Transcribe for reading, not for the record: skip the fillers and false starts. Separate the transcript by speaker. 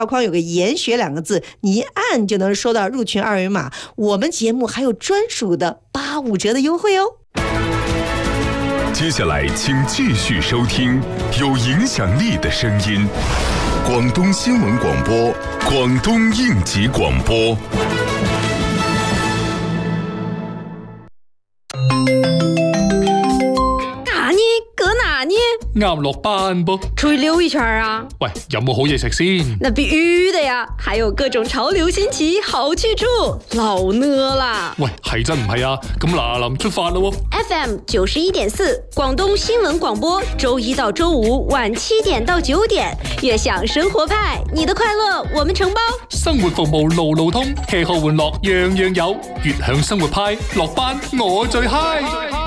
Speaker 1: 框有个研学2个字，你一按就能收到入群2维码。我们节目还有专属的85折的优惠哦。
Speaker 2: 接下来请继续收听有影响力的声音，广东新闻广播，广东应急广播。
Speaker 3: 啱落班噃，
Speaker 4: 出去溜一圈啊！
Speaker 3: 喂，有冇好嘢食先？
Speaker 4: 那必须的呀，还有各种潮流新奇好去处，老呢啦！
Speaker 3: 喂，係真唔係啊？咁嗱臨出發咯
Speaker 4: ！FM 91.4，廣東新聞廣播，周一到周五晚7點到9點，悅享生活派，你的快樂我們承包。
Speaker 3: 生活服務路路通，吃喝玩樂樣樣有，悅享生活派，落班我最嗨。